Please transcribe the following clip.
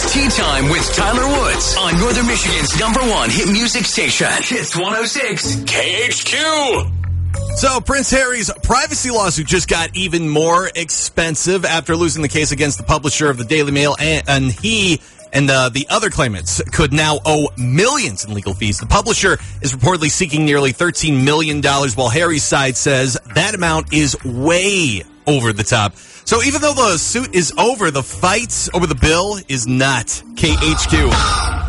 Tea Time with Tyler Woods on Northern Michigan's #1 hit music station. Hits 106 KHQ. So Prince Harry's privacy lawsuit just got even more expensive after losing the case against the publisher of the Daily Mail, and he and the other claimants could now owe millions in legal fees. The publisher is reportedly seeking nearly $13 million, while Harry's side says that amount is way over the top. So even though the suit is over, the fight over the bill is not. KHQ.